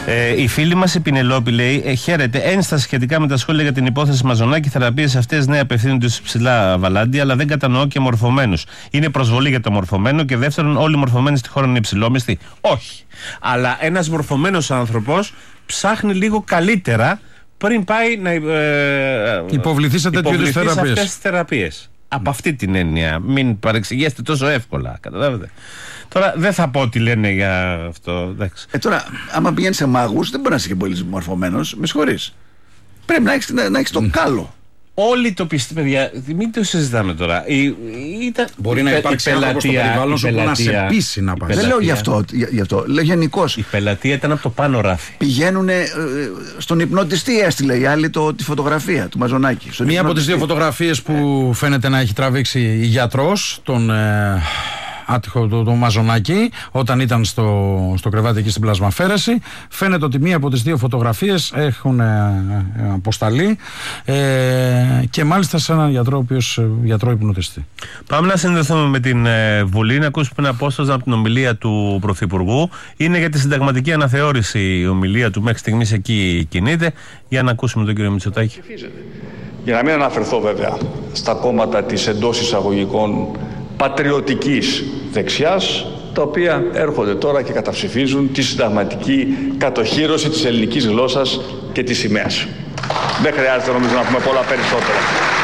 Η φίλη μας η Πινελόπη λέει: χαίρετε, ένσταση σχετικά με τα σχόλια για την υπόθεση Μαζονάκη. Οι θεραπείες αυτές ναι απευθύνονται σε ψηλά βαλάντια, αλλά δεν κατανοώ και μορφωμένους. Είναι προσβολή για το μορφωμένο, και δεύτερον, όλοι οι μορφωμένοι στη χώρα είναι υψηλόμισθοι. Όχι. Αλλά ένας μορφωμένος άνθρωπος ψάχνει λίγο καλύτερα πριν πάει να υποβληθεί σε αυτές τις θεραπείες. Από αυτή την έννοια, μην παρεξηγήσετε τόσο εύκολα. Καταλάβετε. Τώρα δεν θα πω τι λένε για αυτό. Τώρα, άμα πηγαίνει σε μάγους, δεν μπορεί να είσαι και πολύ μορφωμένος. Με συγχωρείς. Πρέπει να έχεις το κάλο. Όλοι το πιστεύουν, παιδιά. Μην το συζητάμε τώρα. Μπορεί να υπάρξει άνθρωπος στο περιβάλλον σου που να σε πείσει να πάει. Δεν λέω γι' αυτό. Λέω γενικώς. Η πελατεία ήταν από το πάνω ράφι. Πηγαίνουν στον υπνοτιστή, έστειλε η άλλη τη φωτογραφία του Μαζονάκη. Μία από τις δύο φωτογραφίες που φαίνεται να έχει τραβήξει η γιατρός, τον άτυχο του Μαζονάκη, όταν ήταν στο κρεβάτι εκεί στην πλασμαφέρεση, φαίνεται ότι μία από τις δύο φωτογραφίες έχουν αποσταλεί και μάλιστα σε έναν γιατρό, ο οποίος γιατρό υπνοτιστή. Πάμε να συνδεθούμε με την Βουλή, να ακούσουμε ένα απόσπασμα από την ομιλία του Πρωθυπουργού. Είναι για τη συνταγματική αναθεώρηση η ομιλία του, μέχρι στιγμής εκεί κινείται. Για να ακούσουμε τον κύριο Μητσοτάκη. Για να μην αναφερθώ βέβαια στα κόμματα της εντός εισαγωγικών πατριωτικής δεξιάς, τα οποία έρχονται τώρα και καταψηφίζουν τη συνταγματική κατοχύρωση της ελληνικής γλώσσας και της σημαίας. Δεν χρειάζεται νομίζω να πούμε πολλά περισσότερα.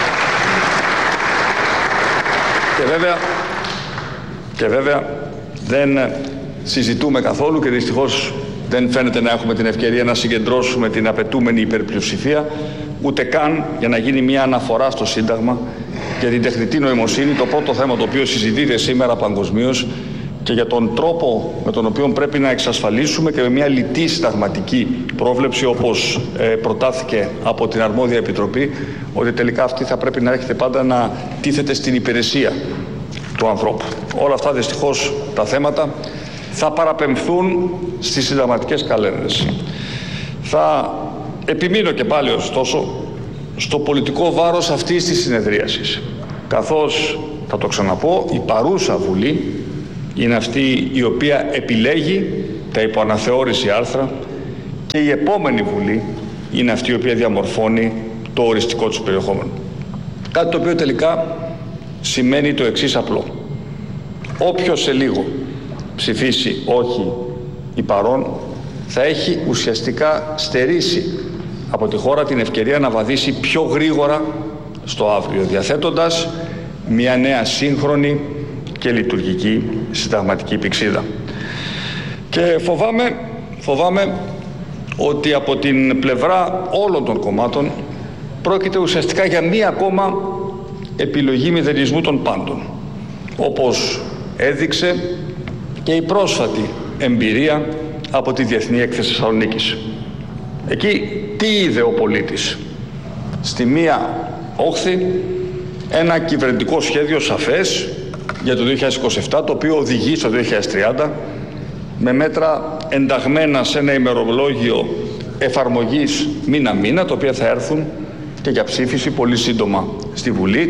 Και βέβαια δεν συζητούμε καθόλου και δυστυχώς δεν φαίνεται να έχουμε την ευκαιρία να συγκεντρώσουμε την απαιτούμενη υπερπλειοψηφία, ούτε καν για να γίνει μια αναφορά στο Σύνταγμα για την τεχνητή νοημοσύνη, το πρώτο θέμα το οποίο συζητείται σήμερα παγκοσμίως, και για τον τρόπο με τον οποίο πρέπει να εξασφαλίσουμε και με μια λιτή συνταγματική πρόβλεψη, όπως προτάθηκε από την αρμόδια επιτροπή, ότι τελικά αυτή θα πρέπει να έρχεται πάντα να τίθεται στην υπηρεσία του ανθρώπου. Όλα αυτά δυστυχώς τα θέματα θα παραπεμφθούν στις συνταγματικές καλένδες. Θα επιμείνω και πάλι ωστόσο στο πολιτικό βάρος αυτής της συνεδρίασης, καθώς, θα το ξαναπώ, η παρούσα Βουλή είναι αυτή η οποία επιλέγει τα υποαναθεώρηση άρθρα και η επόμενη Βουλή είναι αυτή η οποία διαμορφώνει το οριστικό του περιεχόμενο. Κάτι το οποίο τελικά σημαίνει το εξής απλό. Όποιος σε λίγο ψηφίσει όχι ή παρόν, θα έχει ουσιαστικά στερήσει από τη χώρα την ευκαιρία να βαδίσει πιο γρήγορα στο αύριο, διαθέτοντας μια νέα σύγχρονη και λειτουργική συνταγματική πυξίδα. Και φοβάμαι ότι από την πλευρά όλων των κομμάτων πρόκειται ουσιαστικά για μία ακόμα επιλογή μηδενισμού των πάντων, όπως έδειξε και η πρόσφατη εμπειρία από τη Διεθνή Έκθεση Θεσσαλονίκης. Εκεί τι είδε ο πολίτης? Στη μία όχθη ένα κυβερνητικό σχέδιο σαφές για το 2027, το οποίο οδηγεί στο 2030 με μέτρα ενταγμένα σε ένα ημερολόγιο εφαρμογής μήνα-μήνα, τα οποία θα έρθουν και για ψήφιση πολύ σύντομα στη Βουλή,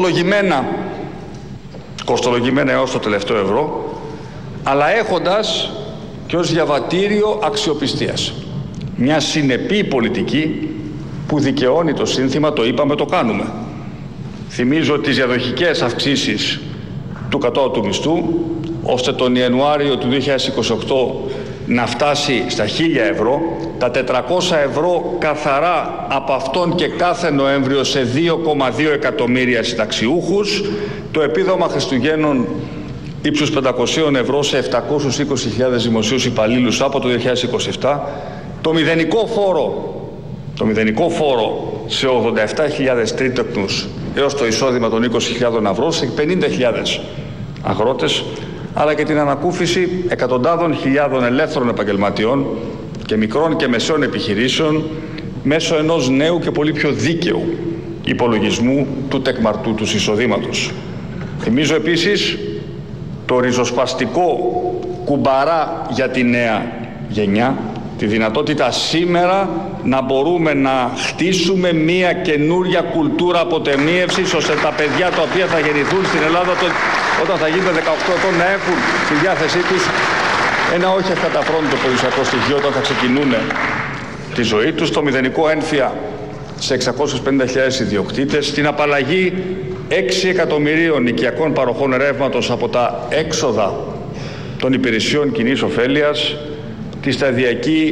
κοστολογημένα έως το τελευταίο ευρώ, αλλά έχοντας και ως διαβατήριο αξιοπιστίας μια συνεπή πολιτική που δικαιώνει το σύνθημα «Το είπαμε, το κάνουμε». Θυμίζω τις διαδοχικές αυξήσεις του κατώτατου μισθού, ώστε τον Ιανουάριο του 2028 να φτάσει στα 1.000 ευρώ, τα 400 ευρώ καθαρά από αυτόν και κάθε Νοέμβριο σε 2,2 εκατομμύρια συνταξιούχους, το επίδομα Χριστουγέννων ύψους 500 ευρώ σε 720.000 δημοσίους υπαλλήλους από το 2027, το μηδενικό φόρο σε 87.000 τρίτεκνους έως το εισόδημα των 20.000 ευρώ σε 50.000 αγρότες, αλλά και την ανακούφιση εκατοντάδων χιλιάδων ελεύθερων επαγγελματιών και μικρών και μεσαίων επιχειρήσεων μέσω ενός νέου και πολύ πιο δίκαιου υπολογισμού του τεκμαρτού τους εισοδήματος. Θυμίζω επίσης το ριζοσπαστικό κουμπαρά για τη νέα γενιά, τη δυνατότητα σήμερα να μπορούμε να χτίσουμε μια καινούρια κουλτούρα αποτεμίευσης, ώστε τα παιδιά τα οποία θα γεννηθούν στην Ελλάδα όταν θα γίνουν 18 ετών να έχουν στη διάθεσή τους ένα όχι ακαταφρόνητο περιουσιακό στοιχείο όταν θα ξεκινούν τη ζωή τους, το μηδενικό ένφια σε 650.000 ιδιοκτήτες, την απαλλαγή 6 εκατομμυρίων οικιακών παροχών ρεύματος από τα έξοδα των υπηρεσιών κοινής ωφέλειας, τη σταδιακή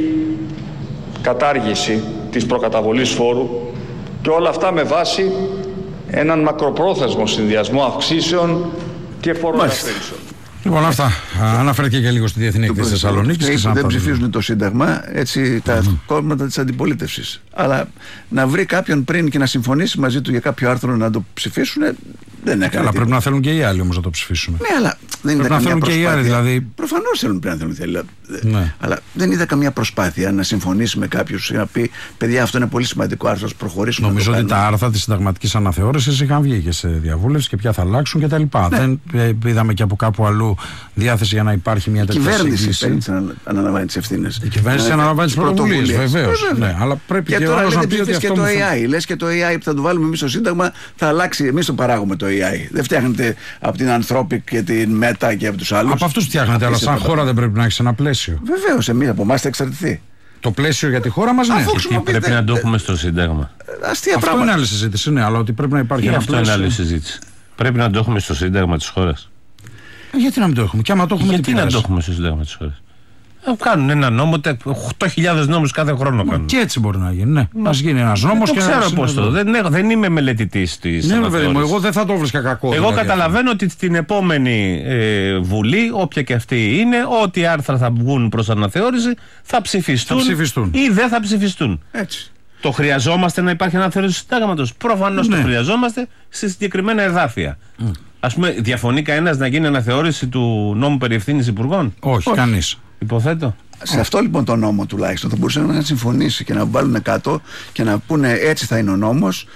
κατάργηση της προκαταβολής φόρου και όλα αυτά με βάση έναν μακροπρόθεσμο συνδυασμό αυξήσεων και φοροελαφρύνσεων. Λοιπόν, αυτά. Αναφέρθηκε και λίγο στη Διεθνή Έκθεση Θεσσαλονίκης. Δεν ψηφίζουν το Σύνταγμα, έτσι τα κόμματα της αντιπολίτευσης. Αλλά να βρει κάποιον πριν και να συμφωνήσει μαζί του για κάποιο άρθρο να το ψηφίσουν, δεν έκανε. Αλλά πρέπει να θέλουν και οι άλλοι όμως να το ψηφίσουν. Ναι, αλλά δεν είδα καμία προσπάθεια. Και οι άλλοι, δηλαδή. Προφανώς θέλουν, πρέπει να θέλουν. Ναι. Αλλά δεν είδα καμία προσπάθεια να συμφωνήσει με κάποιους και να πει: παιδιά, αυτό είναι πολύ σημαντικό άρθρο, προχωρήσουμε. Νομίζω ότι τα άρθρα της συνταγματικής αναθεώρησης είχαν βγει και σε διαβούλευση και πια θα αλλάξουν κτλ. Ναι. Δεν είδαμε και από κάπου αλλού διάθεση για να υπάρχει μια τέτοια σύγκληση. Η κυβέρνηση αναλαμβάνει τις ευθύνες. Η κυβέρνηση αναλαμβάνει τις πρωτοβουλίες, βεβαίως. Ναι, αλλά πρέπει και τώρα να πει ότι αυτό. Και το AI. Λες και το AI που θα το βάλουμε εμείς στο Σύνταγμα θα αλλάξει. Εμείς το παράγουμε το AI. Δεν φτιάχνεται από την Anthropic και την Meta και από τους άλλους. Από αυτούς φτιάχνεται, αλλά σαν χώρα δεν πρέπει να έχει ένα πλαίσιο. Βεβαίως, εμείς από εμάς θα εξαρτηθεί. Το πλαίσιο για τη χώρα μας, ναι. Γιατί πρέπει να το έχουμε στο Σύνταγμα. Αστεία αυτό είναι άλλη συζήτηση, ναι, αλλά ότι πρέπει να υπάρχει ένα πλαίσιο. Αυτό είναι άλλη συζήτηση. Πρέπει να το έχουμε στο Σύνταγμα της χώρας. Γιατί να μην το έχουμε, και άμα το έχουμε, γιατί να το έχουμε στο Σύνταγμα της χώρας. Κάνουν ένα νόμο, 8.000 νόμους κάθε χρόνο κάνουν. Και έτσι μπορεί να γίνει, ναι. Ας γίνει ένας νόμος και ξέρω πώς το. Δεν είμαι μελετητής της. Ναι, βέβαια, εγώ δεν θα το βρίσκα κακό. Εγώ καταλαβαίνω ότι στην επόμενη Βουλή, όποια και αυτή είναι, ό,τι άρθρα θα βγουν προς αναθεώρηση θα ψηφιστούν ή δεν θα ψηφιστούν. Έτσι. Το χρειαζόμαστε να υπάρχει αναθεώρηση του Συντάγματος. Προφανώς το χρειαζόμαστε σε συγκεκριμένα εδάφια. Ας πούμε, διαφωνεί κανένας να γίνει αναθεώρηση του νόμου περί ευθύνης υπουργών? Όχι, κανείς. Υποθέτω. Σε αυτό λοιπόν το νόμο τουλάχιστον θα μπορούσε να συμφωνήσει και να βάλουν κάτω και να πούνε έτσι θα είναι ο νόμος,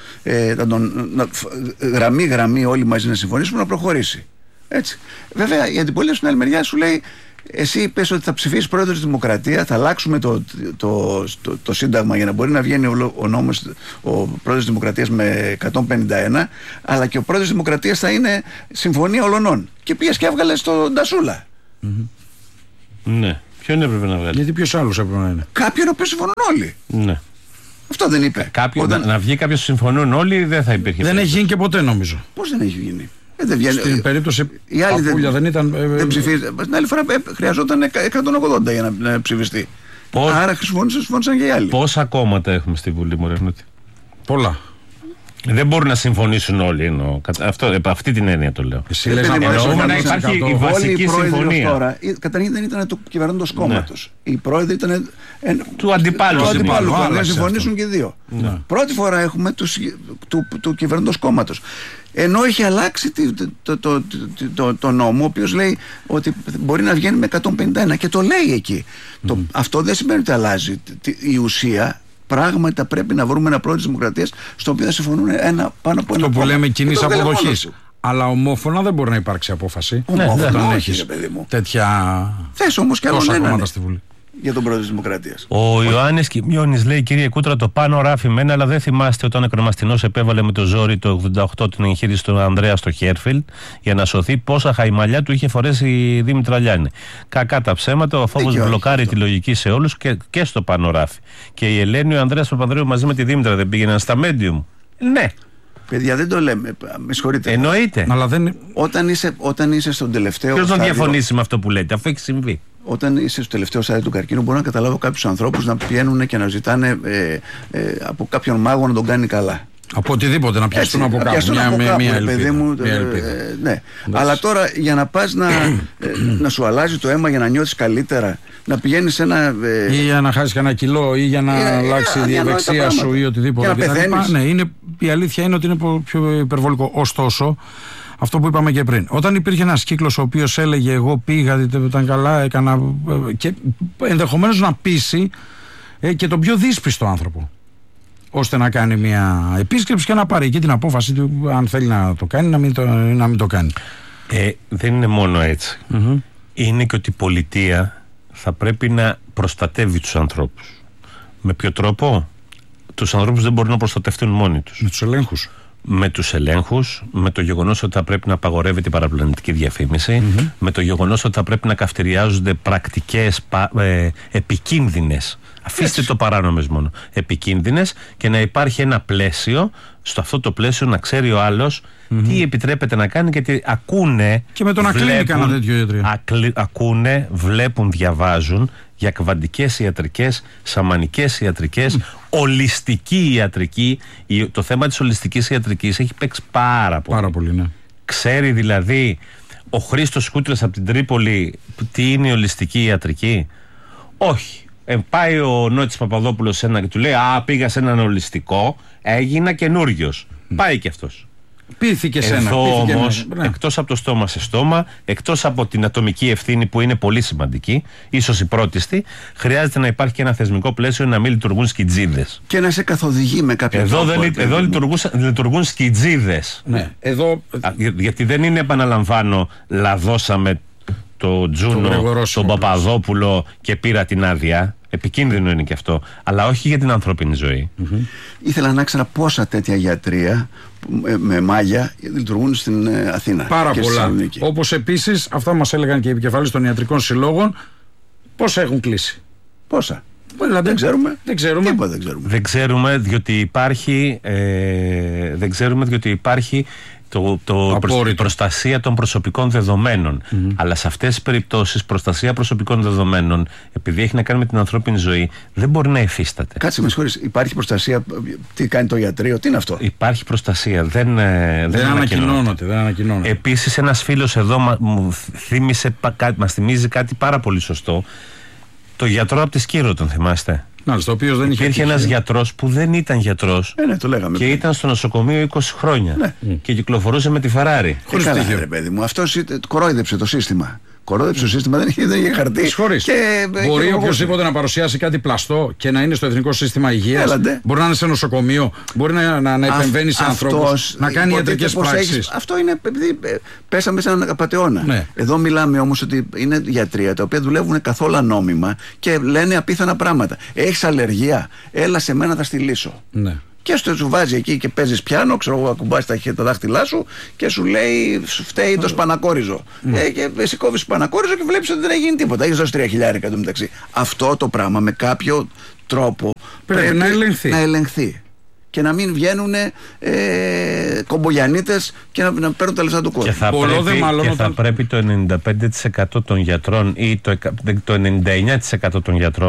γραμμή όλοι μαζί να συμφωνήσουμε να προχωρήσει. Έτσι. Βέβαια η αντιπολίτευση στην άλλη μεριά σου λέει: εσύ είπες ότι θα ψηφίσεις πρόεδρος της Δημοκρατία, θα αλλάξουμε το Σύνταγμα για να μπορεί να βγαίνει ο νόμος, ο πρόεδρος της Δημοκρατίας με 151, αλλά και ο πρόεδρος της Δημοκρατίας θα είναι συμφωνία ολονών. Και πήγες και έβγαλες τον Ντασούλα. Ναι. Ποιον έπρεπε να βγάλει? Γιατί ποιος άλλος έπρεπε να είναι? Κάποιον ο οποίος συμφωνούν όλοι. Ναι. Αυτό δεν είπε. Να βγει κάποιος που συμφωνούν όλοι δεν θα υπήρχε. Δεν έχει γίνει και ποτέ, νομίζω. Πώς δεν έχει γίνει? Στην περίπτωση Παπούλια δεν ήταν. Δεν ψηφίζει. Την άλλη φορά χρειαζόταν 180 για να ψηφιστεί. Άρα συμφώνησαν και οι άλλοι. Πόσα κόμματα έχουμε στη Βουλή, Μωρένωτη? Πολλά. Δεν μπορούν να συμφωνήσουν όλοι. Αυτή την έννοια το λέω. Εννοούμε να υπάρχει η βασική συμφωνία. Τώρα, καταρχήν δεν ήταν του κυβερνώντος κόμματος. Οι πρόεδροι ήταν του αντιπάλου. Να συμφωνήσουν και δύο. Πρώτη φορά έχουμε του κυβερνώντος κόμματος. Ενώ έχει αλλάξει το νόμο, ο οποίος λέει ότι μπορεί να βγαίνει με 151 και το λέει εκεί. Αυτό δεν σημαίνει ότι αλλάζει η ουσία. Πράγματι πρέπει να βρούμε ένα πρόεδρο της Δημοκρατίας στο οποίο θα συμφωνούν πάνω από ένα. Αυτό που λέμε κοινής αποδοχής. Αλλά ομόφωνα δεν μπορεί να υπάρξει απόφαση. Ομόφωνα όχι, παιδί μου. Τέτοια. Θες όμως και άλλον έναν στη Βουλή. Για τον πρόεδρο της Δημοκρατίας. Ο Ιωάννης Κιμιώνης λέει: κύριε Κούτρα, το πάνω ράφει μένα, αλλά δεν θυμάστε όταν ο Κρεμαστινός επέβαλε με το ζόρι το 88 την εγχείρηση του Ανδρέα στο Χέρφιλντ για να σωθεί πόσα χαϊμαλιά του είχε φορέσει η Δήμητρα Λιάννη. Κακά τα ψέματα, ο φόβος μπλοκάρει τη λογική σε όλους και στο πάνω ράφει. Και η Ελένη, ο Ανδρέας Παπανδρέου μαζί με τη Δήμητρα δεν πήγαιναν στα Medium? Ναι. Παιδιά, δεν το λέμε. Με συγχωρείτε. Εννοείται. Αλλά δεν... Όταν είσαι στον τελευταίο. Ποιος να διαφωνήσει με αυτό που λέτε, αφού έχει συμβεί? Όταν είσαι στο τελευταίο στάδιο του καρκίνου, μπορώ να καταλάβω κάποιους ανθρώπους να πηγαίνουν και να ζητάνε από κάποιον μάγο να τον κάνει καλά. Από οτιδήποτε, να πιαστούν από κάπου. Μια ελπίδα. Ναι. Αλλά τώρα για να πας να σου αλλάζει το αίμα για να νιώθεις καλύτερα, να πηγαίνεις σε ένα. Ή για να χάσεις κανένα κιλό, ή για να αλλάξει η διαδεξία σου ή οτιδήποτε. Ναι, η αλήθεια είναι ότι είναι πιο υπερβολικό. Ωστόσο, αυτό που είπαμε και πριν. Όταν υπήρχε ένας κύκλος ο οποίος έλεγε εγώ πήγα, ήταν καλά, έκανα. Και ενδεχομένως να πείσει και τον πιο δύσπιστο άνθρωπο, ώστε να κάνει μια επίσκεψη και να πάρει εκεί την απόφαση του, αν θέλει να το κάνει, να μην το κάνει. Δεν είναι μόνο έτσι. Είναι και ότι η πολιτεία θα πρέπει να προστατεύει τους ανθρώπους. Με ποιο τρόπο? Τους ανθρώπους δεν μπορούν να προστατευτούν μόνοι τους. Με τους ελέγχους. με τους ελέγχους, με το γεγονός ότι θα πρέπει να απαγορεύεται η παραπλανητική διαφήμιση, με το γεγονός ότι θα πρέπει να καυτηριάζονται πρακτικές επικίνδυνες. Αφήστε το παράνομες μόνο. Επικίνδυνες, και να υπάρχει ένα πλαίσιο, στο αυτό το πλαίσιο να ξέρει ο άλλος τι επιτρέπεται να κάνει, γιατί ακούνε. Και με το να κλείνει κανένα τέτοιο ιατρία. Ακούνε, βλέπουν, διαβάζουν για κβαντικές ιατρικές, σαμανικές ιατρικές, ολιστική ιατρική. Το θέμα της ολιστικής ιατρικής έχει παίξει πάρα πολύ. Πάρα πολύ, ναι. Ξέρει δηλαδή ο Χρήστος Κούτρας από την Τρίπολη τι είναι η ολιστική ιατρική? Όχι. Πάει ο Νότης Παπαδόπουλος σε ένα και του λέει πήγα σε έναν ολιστικό, έγινα καινούριος. Πάει και αυτός. Πείθηκε σε ένα. Εδώ όμως, εκτός από το στόμα σε στόμα, εκτός από την ατομική ευθύνη που είναι πολύ σημαντική, ίσως η πρώτιστη, χρειάζεται να υπάρχει και ένα θεσμικό πλαίσιο να μην λειτουργούν σκιτζίδες. Και να σε καθοδηγεί με κάποιο τρόπο. Εδώ λειτουργούν σκιτζίδες. Ναι. Γιατί δεν είναι, επαναλαμβάνω, λαδώσαμε το Τζούνο, τον Παπαδόπουλο και πήρα την άδεια. Επικίνδυνο είναι και αυτό, αλλά όχι για την ανθρώπινη ζωή. Ήθελα να ξέρω πόσα τέτοια γιατρία με μάγια λειτουργούν στην Αθήνα. Πάρα πολλά. Όπως επίσης, αυτά μας έλεγαν και οι επικεφαλής των ιατρικών συλλόγων, πόσα έχουν κλείσει. Πόσα? Δεν ξέρουμε. Τίποτα δεν ξέρουμε. Δεν ξέρουμε διότι υπάρχει προστασία των προσωπικών δεδομένων. Αλλά σε αυτές τις περιπτώσεις, προστασία προσωπικών δεδομένων, επειδή έχει να κάνει με την ανθρώπινη ζωή, δεν μπορεί να υφίσταται. Κάτσε, με συγχωρείς, υπάρχει προστασία? Τι κάνει το ιατρείο, τι είναι αυτό? Υπάρχει προστασία, δεν ανακοινώνεται. Επίσης, ένας φίλος εδώ μας θυμίζει κάτι πάρα πολύ σωστό. Το γιατρό από τη Σκύρο, τον θυμάστε? Υπήρχε ένας γιατρός που δεν ήταν γιατρός το λέγαμε και ήταν στο νοσοκομείο 20 χρόνια και κυκλοφορούσε με τη Φεράρι. Καλά, ρε παιδί μου, αυτός κορόιδεψε το σύστημα. Κορόδεψε το σύστημα, δεν είχε χαρτί. Μπορεί οποιοδήποτε να παρουσιάσει κάτι πλαστό και να είναι στο Εθνικό Σύστημα Υγείας. Μπορεί να είναι σε νοσοκομείο, μπορεί να επεμβαίνει σε ανθρώπους, να κάνει ιατρικές πράξεις. Αυτό είναι επειδή πέσαμε σε έναν απατεώνα. Ναι. Εδώ μιλάμε όμως ότι είναι γιατρία τα οποία δουλεύουν καθόλου νόμιμα και λένε απίθανα πράγματα. Έχεις αλλεργία, έλα σε μένα, θα στη λύσω. Ναι. Και σου βάζει εκεί και παίζεις πιάνο, ξέρω εγώ, ακουμπάς τα δάχτυλά σου και σου λέει φταίει το σπανακόριζο. Και σηκώβεις σπανακόριζο και βλέπεις ότι δεν έχει γίνει τίποτα. Έχεις δώσει 3.000 εντωμεταξύ. Αυτό το πράγμα με κάποιο τρόπο πρέπει να ελεγχθεί. Και να μην βγαίνουν κομπογιανίτες και να παίρνουν τα λεφτά του κόσμου. Και θα πρέπει το 95% των γιατρών ή το 99% των γιατρών